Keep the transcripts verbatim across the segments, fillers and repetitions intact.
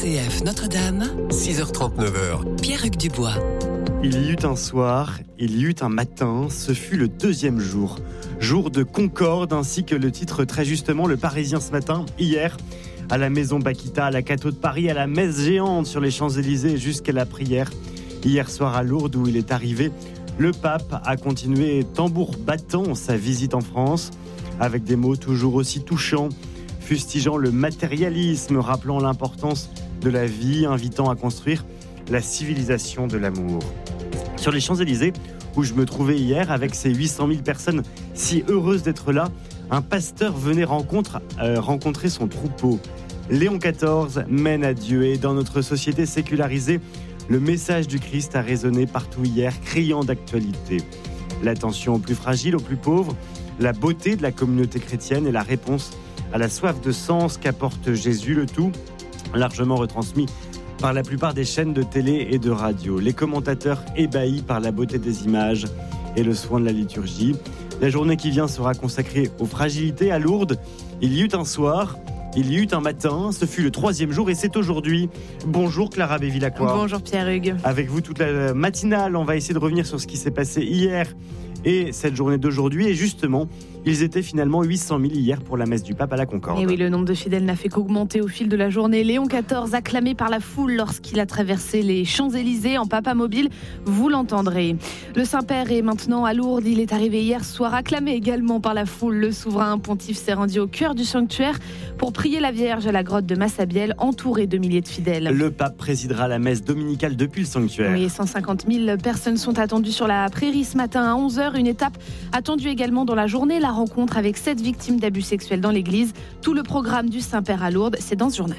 C F Notre-Dame, six heures trente, neuf heures. Pierre-Hugues Dubois. Il y eut un soir, il y eut un matin, ce fut le deuxième jour. Jour de concorde, ainsi que le titre très justement Le Parisien ce matin, hier, à la maison Bakita, à la Cato de Paris, à la messe géante sur les Champs-Élysées jusqu'à la prière. Hier soir à Lourdes où il est arrivé, le pape a continué tambour battant sa visite en France, avec des mots toujours aussi touchants, fustigeant le matérialisme, rappelant l'importance de la vie, invitant à construire la civilisation de l'amour. Sur les Champs-Élysées, où je me trouvais hier, avec ces huit cent mille personnes si heureuses d'être là, un pasteur venait rencontre, euh, rencontrer son troupeau. Léon quatorze mène à Dieu, et dans notre société sécularisée, le message du Christ a résonné partout hier, criant d'actualité. L'attention aux plus fragiles, aux plus pauvres, la beauté de la communauté chrétienne et la réponse à la soif de sens qu'apporte Jésus, le tout largement retransmis par la plupart des chaînes de télé et de radio. Les commentateurs ébahis par la beauté des images et le soin de la liturgie. La journée qui vient sera consacrée aux fragilités à Lourdes. Il y eut un soir, il y eut un matin, ce fut le troisième jour et c'est aujourd'hui. Bonjour Clara Bévilacqua. Bonjour Pierre-Hugues. Avec vous toute la matinale, on va essayer de revenir sur ce qui s'est passé hier et cette journée d'aujourd'hui. Et justement, ils étaient finalement huit cent mille hier pour la messe du pape à la Concorde. Et oui, le nombre de fidèles n'a fait qu'augmenter au fil de la journée. Léon quatorze, acclamé par la foule lorsqu'il a traversé les Champs-Élysées en papa mobile, vous l'entendrez. Le Saint-Père est maintenant à Lourdes. Il est arrivé hier soir, acclamé également par la foule. Le souverain pontife s'est rendu au cœur du sanctuaire pour prier la Vierge à la grotte de Massabielle, entouré de milliers de fidèles. Le pape présidera la messe dominicale depuis le sanctuaire. Oui, cent cinquante mille personnes sont attendues sur la prairie ce matin à onze heures. Une étape attendue également dans la journée, la rencontre avec sept victimes d'abus sexuels dans l'église. Tout le programme du Saint-Père à Lourdes, c'est dans ce journal.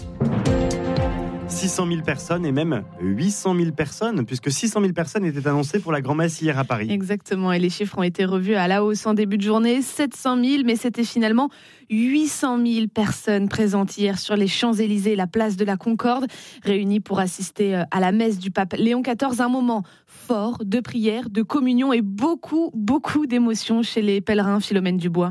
six cent mille personnes et même huit cent mille personnes, puisque six cent mille personnes étaient annoncées pour la grand-messe hier à Paris. Exactement, et les chiffres ont été revus à la hausse en début de journée, sept cent mille, mais c'était finalement huit cent mille personnes présentes hier sur les Champs-Élysées, la place de la Concorde, réunies pour assister à la messe du pape Léon quatorze, un moment fort de prière, de communion et beaucoup, beaucoup d'émotions chez les pèlerins. Philomène Dubois.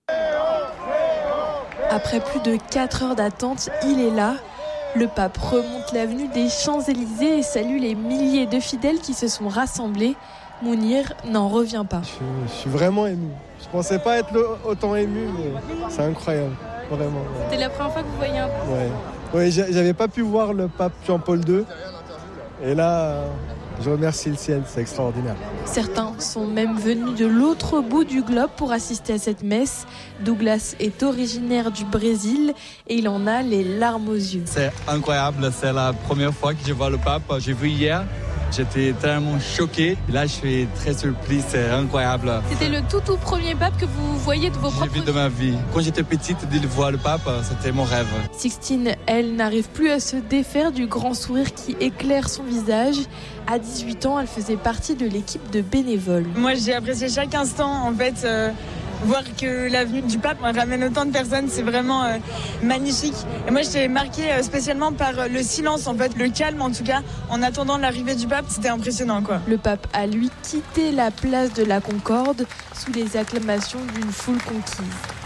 Après plus de quatre heures d'attente, il est là. Le pape remonte l'avenue des Champs-Élysées et salue les milliers de fidèles qui se sont rassemblés. Mounir n'en revient pas. Je suis, je suis vraiment ému. Je ne pensais pas être autant ému, mais c'est incroyable, vraiment. C'était la première fois que vous voyez un pape ? Ouais. Oui, j'avais pas pu voir le pape Jean-Paul deux. Et là, je remercie le ciel, c'est extraordinaire. Certains sont même venus de l'autre bout du globe pour assister à cette messe. Douglas est originaire du Brésil et il en a les larmes aux yeux. C'est incroyable, c'est la première fois que je vois le pape. J'ai vu hier, j'étais tellement choqué. Là, je suis très surpris, c'est incroyable. C'était le tout tout premier pape que vous voyez de vos propres yeux ? J'ai vu de ma vie. Quand j'étais petite, de voir le pape, c'était mon rêve. Sixtine, elle, n'arrive plus à se défaire du grand sourire qui éclaire son visage. À dix-huit ans, elle faisait partie de l'équipe de bénévoles. Moi, j'ai apprécié chaque instant, en fait. Euh... Voir que l'avenue du pape ramène autant de personnes, c'est vraiment euh, magnifique. Et moi, j'étais marquée euh, spécialement par euh, le silence, en fait, le calme en tout cas, en attendant l'arrivée du pape, c'était impressionnant, quoi. Le pape a, lui, quitté la place de la Concorde sous les acclamations d'une foule conquise.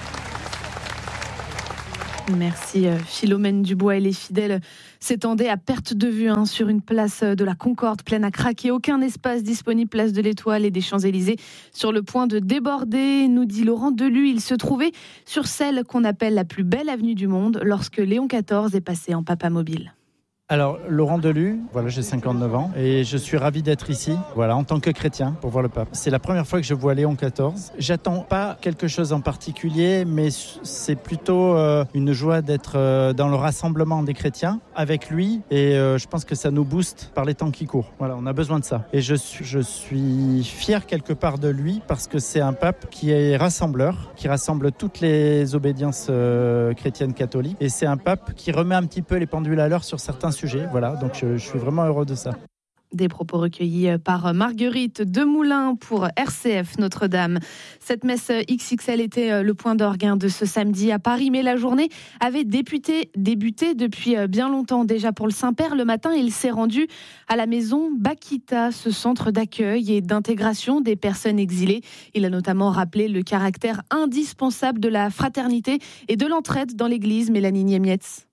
Merci Philomène Dubois. Et les fidèles s'étendaient à perte de vue hein, sur une place de la Concorde pleine à craquer. Aucun espace disponible, place de l'Étoile et des Champs-Élysées sur le point de déborder, nous dit Laurent Delu. Il se trouvait sur celle qu'on appelle la plus belle avenue du monde lorsque Léon quatorze est passé en papa mobile. Alors, Laurent Delu, voilà, j'ai cinquante-neuf ans et je suis ravi d'être ici, voilà, en tant que chrétien, pour voir le pape. C'est la première fois que je vois Léon quatorze. J'attends pas quelque chose en particulier, mais c'est plutôt euh, une joie d'être euh, dans le rassemblement des chrétiens avec lui et euh, je pense que ça nous booste par les temps qui courent. Voilà, on a besoin de ça. Et je suis, je suis fier quelque part de lui parce que c'est un pape qui est rassembleur, qui rassemble toutes les obédiences euh, chrétiennes catholiques et c'est un pape qui remet un petit peu les pendules à l'heure sur certains sujets. Voilà, donc je, je suis vraiment heureux de ça. Des propos recueillis par Marguerite Demoulin pour R C F Notre-Dame. Cette messe X X L était le point d'orgue de ce samedi à Paris, mais la journée avait débuté, débuté depuis bien longtemps déjà pour le Saint-Père. Le matin, il s'est rendu à la maison Bakita, ce centre d'accueil et d'intégration des personnes exilées. Il a notamment rappelé le caractère indispensable de la fraternité et de l'entraide dans l'Église. Mélanie Niemietz.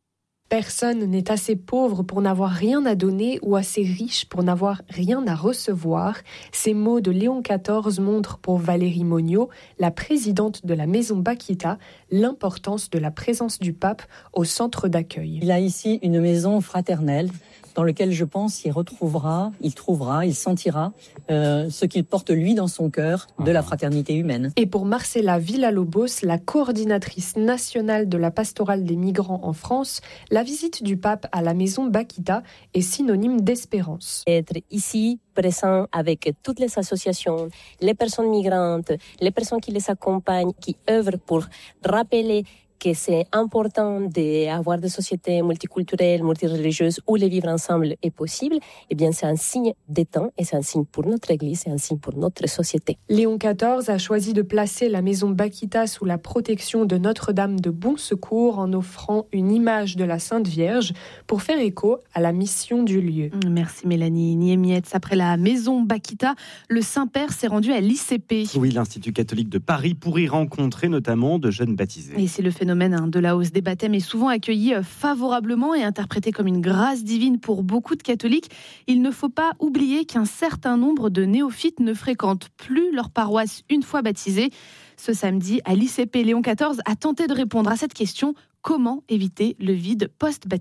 Personne n'est assez pauvre pour n'avoir rien à donner ou assez riche pour n'avoir rien à recevoir. Ces mots de Léon quatorze montrent pour Valérie Monniot, la présidente de la maison Bakita, l'importance de la présence du pape au centre d'accueil. Il a ici une maison fraternelle dans laquelle je pense il retrouvera, il trouvera, il sentira euh, ce qu'il porte lui dans son cœur de la fraternité humaine. Et pour Marcela Villalobos, la coordinatrice nationale de la pastorale des migrants en France, la visite du pape à la maison Bakita est synonyme d'espérance. Être ici, présent avec toutes les associations, les personnes migrantes, les personnes qui les accompagnent, qui œuvrent pour rappeler que c'est important d'avoir des sociétés multiculturelles, multireligieuses où les vivre ensemble est possible, eh bien c'est un signe des temps et c'est un signe pour notre Église, c'est un signe pour notre société. Léon quatorze a choisi de placer la maison Bakita sous la protection de Notre-Dame de Bon Secours en offrant une image de la Sainte Vierge pour faire écho à la mission du lieu. Merci Mélanie Niemietz. Après la maison Bakita, le Saint-Père s'est rendu à l'I C P. Oui, l'Institut catholique de Paris, pour y rencontrer notamment de jeunes baptisés. Et c'est le phénomène de la hausse des baptêmes est souvent accueilli favorablement et interprété comme une grâce divine pour beaucoup de catholiques. Il ne faut pas oublier qu'un certain nombre de néophytes ne fréquentent plus leur paroisse une fois baptisés. Ce samedi, à l'I C P, Léon quatorze a tenté de répondre à cette question: comment éviter le vide post-baptismal ?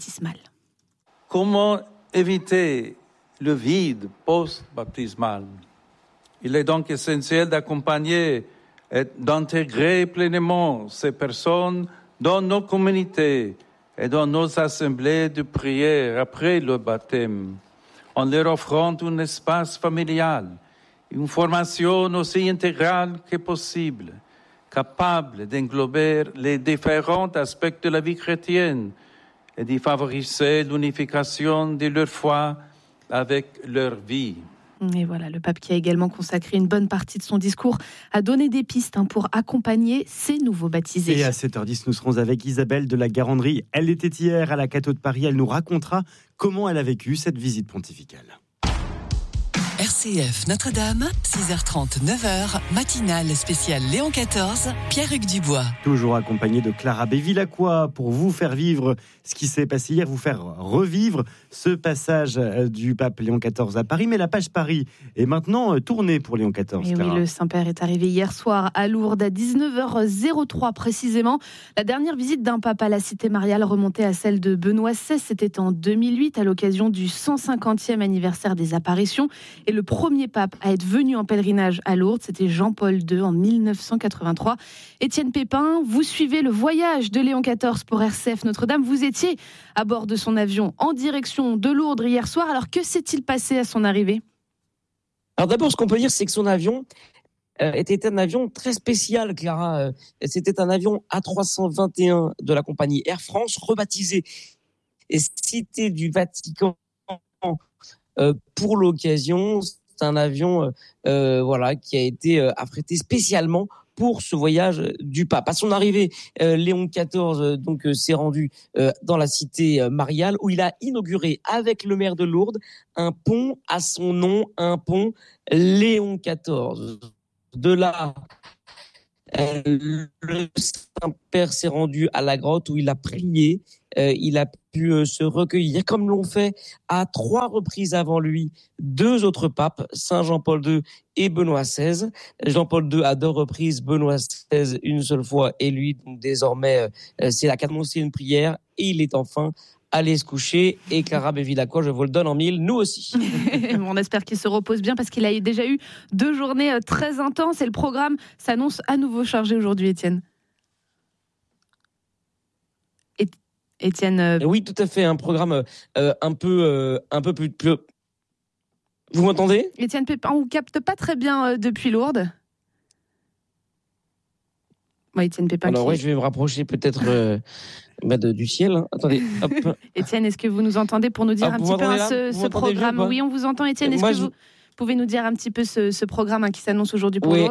Comment éviter le vide post-baptismal ? Il est donc essentiel d'accompagner et d'intégrer pleinement ces personnes dans nos communautés et dans nos assemblées de prière après le baptême, en leur offrant un espace familial, une formation aussi intégrale que possible, capable d'englober les différents aspects de la vie chrétienne et de favoriser l'unification de leur foi avec leur vie. Et voilà, le pape qui a également consacré une bonne partie de son discours à donner des pistes hein, pour accompagner ces nouveaux baptisés. Et à sept heures dix, nous serons avec Isabelle de la Garandrie. Elle était hier à la Catho de Paris. Elle nous racontera comment elle a vécu cette visite pontificale. R C F Notre-Dame, six heures trente, neuf heures, matinale spéciale Léon quatorze, Pierre-Hugues Dubois. Toujours accompagné de Clara Bévilacqua pour vous faire vivre ce qui s'est passé hier, vous faire revivre ce passage du pape Léon quatorze à Paris. Mais la page Paris est maintenant tournée pour Léon quatorze. Et oui, le Saint-Père est arrivé hier soir à Lourdes à dix-neuf heures trois précisément. La dernière visite d'un pape à la cité mariale remontait à celle de Benoît seize. C'était en deux mille huit à l'occasion du cent cinquantième anniversaire des apparitions. Et le premier pape à être venu en pèlerinage à Lourdes, c'était Jean-Paul deux en mille neuf cent quatre-vingt-trois. Étienne Pépin, vous suivez le voyage de Léon quatorze pour R C F Notre-Dame. Vous étiez à bord de son avion en direction de Lourdes hier soir. Alors que s'est-il passé à son arrivée ? Alors d'abord, ce qu'on peut dire, c'est que son avion euh, était un avion très spécial, Clara. Euh, c'était un avion A trois cent vingt et un de la compagnie Air France, rebaptisé Cité du Vatican. Euh, pour l'occasion, c'est un avion euh, voilà, qui a été euh, affrété spécialement pour ce voyage du pape. À son arrivée, euh, Léon quatorze euh, donc euh, s'est rendu euh, dans la cité euh, mariale où il a inauguré avec le maire de Lourdes un pont à son nom, un pont Léon quatorze. De là, euh, le Saint-Père s'est rendu à la grotte où il a prié. Euh, il a pu euh, se recueillir, comme l'ont fait à trois reprises avant lui deux autres papes, Saint Jean-Paul deux et Benoît seize. Jean-Paul deux à deux reprises, Benoît seize une seule fois, et lui, donc, désormais, euh, c'est la commencé une prière, et il est enfin allé se coucher. Et Clara Bévilacqua, je vous le donne en mille, nous aussi. On espère qu'il se repose bien, parce qu'il a déjà eu deux journées très intenses, et le programme s'annonce à nouveau chargé aujourd'hui, Étienne. Étienne. Euh... Oui, tout à fait, un programme euh, un peu, euh, un peu plus, plus. Vous m'entendez ? Étienne Pépin, on ne capte pas très bien euh, depuis Lourdes. Ouais, Étienne Pépin. Alors qui... oui, je vais me rapprocher peut-être euh, bah, de, du ciel. Hein. Attendez. Hop. Étienne, est-ce que vous nous entendez pour nous dire ah, un petit peu hein, ce, ce programme ? Oui, on vous entend, Étienne. Est-ce Moi, que je... vous pouvez nous dire un petit peu ce, ce programme hein, qui s'annonce aujourd'hui pour oui. Lourdes ?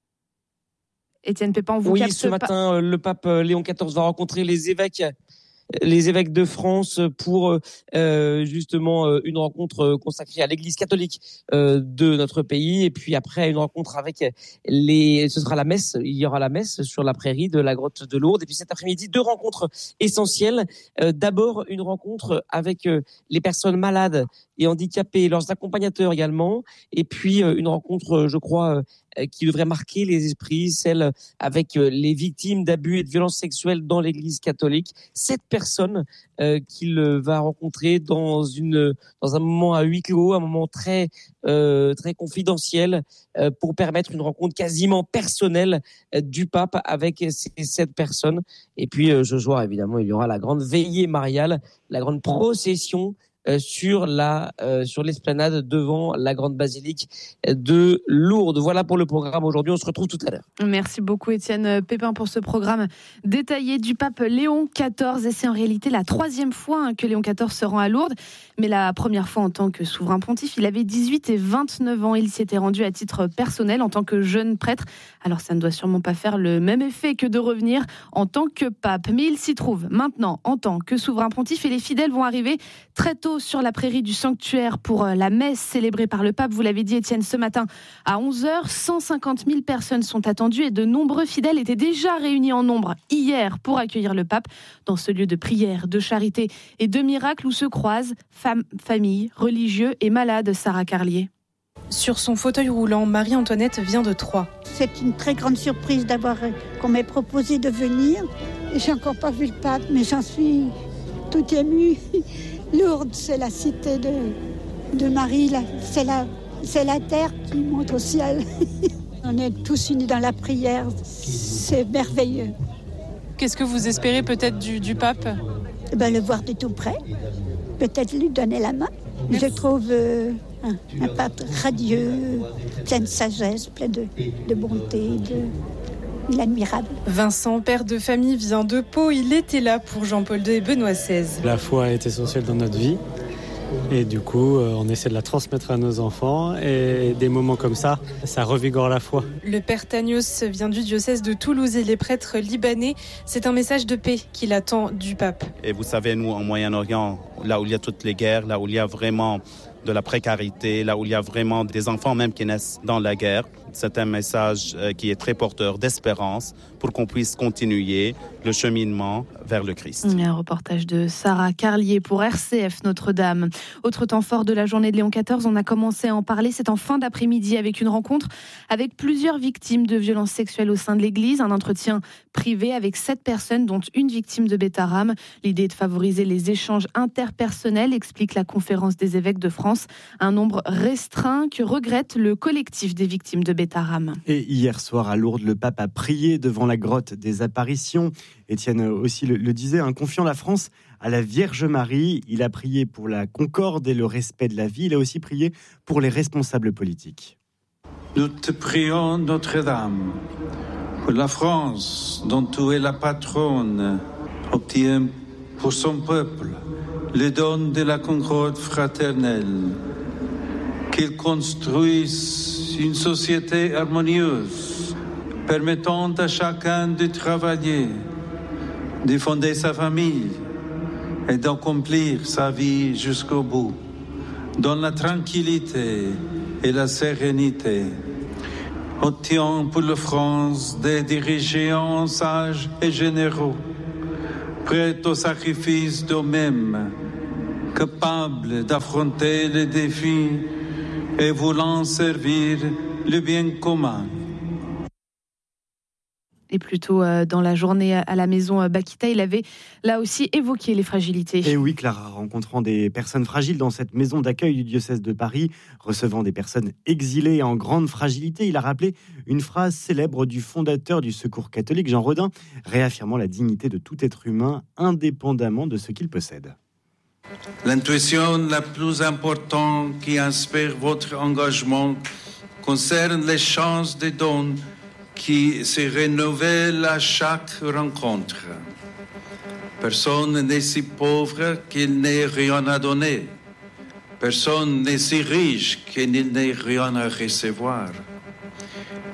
Étienne Pépin, on vous Oui, capte ce pas... matin, le pape Léon quatorze va rencontrer les évêques les évêques de France pour euh, justement euh, une rencontre consacrée à l'Église catholique euh, de notre pays. Et puis après, une rencontre avec les... Ce sera la messe, il y aura la messe sur la prairie de la grotte de Lourdes. Et puis cet après-midi, deux rencontres essentielles. Euh, d'abord, une rencontre avec euh, les personnes malades et handicapés, leurs accompagnateurs également. Et puis euh, une rencontre, je crois, euh, qui devrait marquer les esprits, celle avec euh, les victimes d'abus et de violences sexuelles dans l'Église catholique. Sept personnes euh, qu'il va rencontrer dans une dans un moment à huis clos, un moment très euh, très confidentiel, euh, pour permettre une rencontre quasiment personnelle euh, du pape avec ces sept personnes. Et puis euh, ce soir, évidemment, il y aura la grande veillée mariale, la grande procession Euh, sur la euh, sur l'esplanade devant la grande basilique de Lourdes. Voilà pour le programme aujourd'hui. On se retrouve tout à l'heure. Merci beaucoup Étienne Pépin pour ce programme détaillé du pape Léon quatorze. Et c'est en réalité la troisième fois hein, que Léon quatorze se rend à Lourdes, mais la première fois en tant que souverain pontife. Il avait dix-huit et vingt-neuf ans. Il s'y était rendu à titre personnel en tant que jeune prêtre. Alors ça ne doit sûrement pas faire le même effet que de revenir en tant que pape. Mais il s'y trouve maintenant en tant que souverain pontife et les fidèles vont arriver très tôt sur la prairie du sanctuaire pour la messe célébrée par le pape. Vous l'avez dit Étienne, ce matin à onze heures, cent cinquante mille personnes sont attendues et de nombreux fidèles étaient déjà réunis en nombre hier pour accueillir le pape dans ce lieu de prière, de charité et de miracle où se croisent femmes, familles, religieux et malades. Sarah Carlier. Sur son fauteuil roulant, Marie-Antoinette vient de Troyes. C'est une très grande surprise d'avoir qu'on m'ait proposé de venir. J'ai encore pas vu le pape, mais j'en suis tout émue. Lourdes, c'est la cité de, de Marie, là. C'est, la, c'est la terre qui monte au ciel. On est tous unis dans la prière, c'est merveilleux. Qu'est-ce que vous espérez peut-être du, du pape ? Eh ben, le voir de tout près, peut-être lui donner la main. Je trouve euh, un, un pape radieux, plein de sagesse, plein de, de bonté, de... Il est admirable. Vincent, père de famille, vient de Pau. Il était là pour Jean-Paul deux et Benoît seize. La foi est essentielle dans notre vie. Et du coup, on essaie de la transmettre à nos enfants. Et des moments comme ça, ça revigore la foi. Le père Tagnos vient du diocèse de Toulouse. Il est prêtre libanais. C'est un message de paix qu'il attend du pape. Et vous savez, nous, en Moyen-Orient, là où il y a toutes les guerres, là où il y a vraiment de la précarité, là où il y a vraiment des enfants même qui naissent dans la guerre, c'est un message qui est très porteur d'espérance pour qu'on puisse continuer le cheminement vers le Christ. Un reportage de Sarah Carlier pour R C F Notre-Dame. Autre temps fort de la journée de Léon quatorze, on a commencé à en parler, c'est en fin d'après-midi avec une rencontre avec plusieurs victimes de violences sexuelles au sein de l'Église, un entretien privé avec sept personnes dont une victime de Bétarame. L'idée est de favoriser les échanges interpersonnels, explique la conférence des évêques de France, un nombre restreint que regrette le collectif des victimes de Bétarame. Et hier soir à Lourdes, le pape a prié devant la grotte des apparitions. Étienne aussi le, le disait, hein, confiant la France à la Vierge Marie, il a prié pour la concorde et le respect de la vie. Il a aussi prié pour les responsables politiques. Nous te prions, Notre-Dame, pour la France, dont tu es la patronne, obtient pour son peuple le don de la concorde fraternelle, qu'il construise une société harmonieuse, permettant à chacun de travailler, de fonder sa famille et d'accomplir sa vie jusqu'au bout, dans la tranquillité et la sérénité. Obtient pour la France des dirigeants sages et généreux, prêts au sacrifice d'eux-mêmes, capables d'affronter les défis et voulant servir le bien commun. Et plutôt dans la journée à la maison Bakita, il avait là aussi évoqué les fragilités. Et oui, Clara, rencontrant des personnes fragiles dans cette maison d'accueil du diocèse de Paris, recevant des personnes exilées en grande fragilité, il a rappelé une phrase célèbre du fondateur du Secours catholique, Jean Rodin, réaffirmant la dignité de tout être humain indépendamment de ce qu'il possède. L'intuition la plus importante qui inspire votre engagement concerne les chances de dons qui se renouvellent à chaque rencontre. Personne n'est si pauvre qu'il n'ait rien à donner. Personne n'est si riche qu'il n'ait rien à recevoir.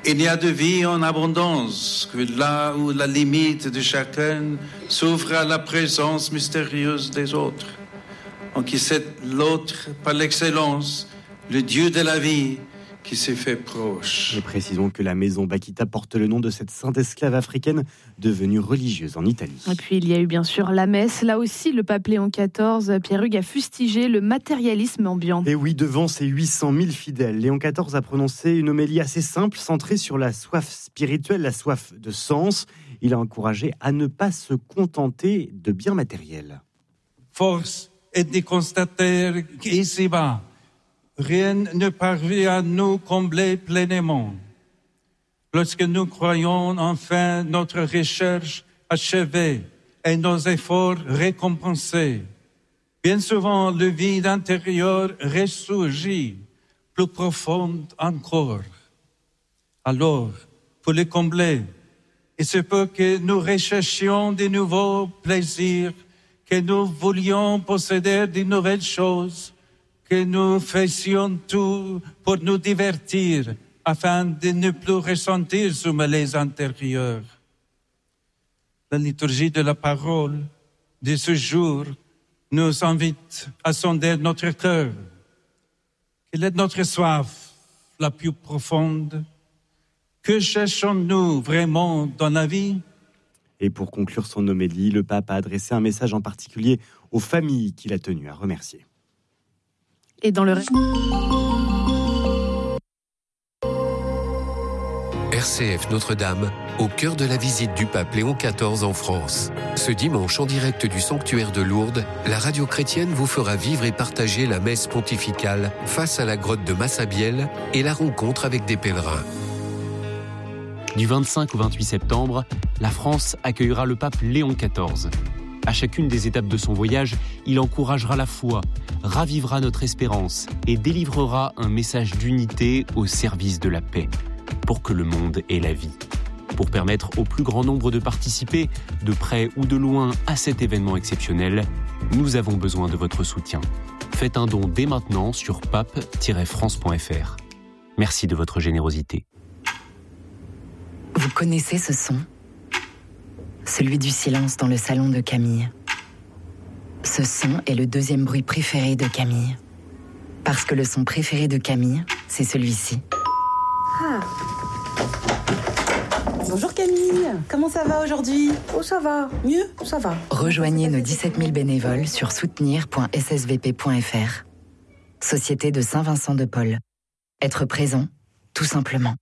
Il y a de vie en abondance, que là où la limite de chacun s'ouvre à la présence mystérieuse des autres, en qui c'est l'autre par l'excellence, le Dieu de la vie, qui s'est fait proche. Et précisons que la maison Bakita porte le nom de cette sainte esclave africaine devenue religieuse en Italie. Et puis il y a eu bien sûr la messe. Là aussi, le pape Léon quatorze, Pierre Hugues, a fustigé le matérialisme ambiant. Et oui, devant ses huit cent mille fidèles, Léon quatorze a prononcé une homélie assez simple, centrée sur la soif spirituelle, la soif de sens. Il a encouragé à ne pas se contenter de biens matériels. Force est de constater qu'ici-bas, rien ne parvient à nous combler pleinement. Lorsque nous croyons enfin notre recherche achevée et nos efforts récompensés, bien souvent le vide intérieur ressurgit, plus profond encore. Alors, pour le combler, il se peut que nous recherchions de nouveaux plaisirs, que nous voulions posséder de nouvelles choses, que nous fassions tout pour nous divertir, afin de ne plus ressentir ce malaise intérieur. La liturgie de la parole de ce jour nous invite à sonder notre cœur. Quelle est notre soif la plus profonde? Que cherchons-nous vraiment dans la vie? Et pour conclure son homélie, le pape a adressé un message en particulier aux familles qu'il a tenu à remercier. Et dans le R C F Notre-Dame, au cœur de la visite du pape Léon quatorze en France. Ce dimanche, en direct du sanctuaire de Lourdes, la radio chrétienne vous fera vivre et partager la messe pontificale face à la grotte de Massabielle et la rencontre avec des pèlerins. Du vingt-cinq au vingt-huit septembre, la France accueillera le pape Léon quatorze. À chacune des étapes de son voyage, il encouragera la foi, ravivera notre espérance et délivrera un message d'unité au service de la paix, pour que le monde ait la vie. Pour permettre au plus grand nombre de participer, de près ou de loin, à cet événement exceptionnel, nous avons besoin de votre soutien. Faites un don dès maintenant sur pape tiret france point f r. Merci de votre générosité. Vous connaissez ce son ? Celui du silence dans le salon de Camille. Ce son est le deuxième bruit préféré de Camille. Parce que le son préféré de Camille, c'est celui-ci. Ah. Bonjour Camille, comment ça va aujourd'hui? Oh ça va, mieux, ça va. Rejoignez nos dix-sept mille bénévoles sur soutenir point s s v p point f r. Société de Saint-Vincent de Paul. Être présent, tout simplement.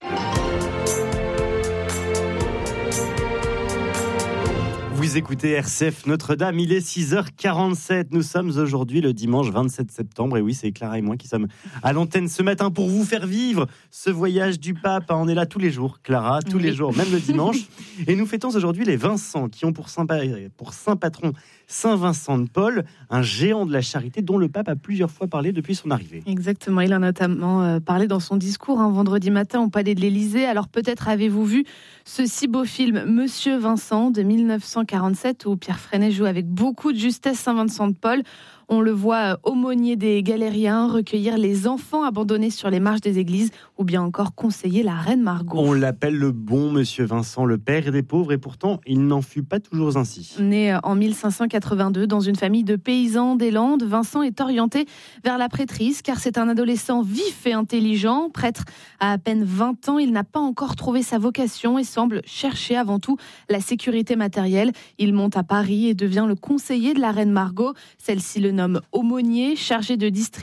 Vous écoutez R C F Notre-Dame, il est six heures quarante-sept. Nous sommes aujourd'hui le dimanche vingt-sept septembre. Et oui, c'est Clara et moi qui sommes à l'antenne ce matin pour vous faire vivre ce voyage du pape. On est là tous les jours, Clara, tous oui. les jours, même le dimanche. Et nous fêtons aujourd'hui les Vincent, qui ont pour saint, pour saint patron Saint Vincent de Paul, un géant de la charité dont le pape a plusieurs fois parlé depuis son arrivée. Exactement, il a notamment parlé dans son discours un vendredi matin au Palais de l'Élysée. Alors peut-être avez-vous vu ce si beau film Monsieur Vincent de mille neuf cent quarante-sept où Pierre Freinet joue avec beaucoup de justesse Saint Vincent de Paul. On le voit aumônier des galériens, recueillir les enfants abandonnés sur les marches des églises ou bien encore conseiller la reine Margot. On l'appelle le bon Monsieur Vincent, le père des pauvres, et pourtant il n'en fut pas toujours ainsi. Né en mille cinq cent quatre-vingt-deux dans une famille de paysans des Landes, Vincent est orienté vers la prêtrise car c'est un adolescent vif et intelligent. Prêtre à à peine vingt ans, il n'a pas encore trouvé sa vocation et semble chercher avant tout la sécurité matérielle. Il monte à Paris et devient le conseiller de la reine Margot. Celle-ci le nomme aumônier, chargé de distribuer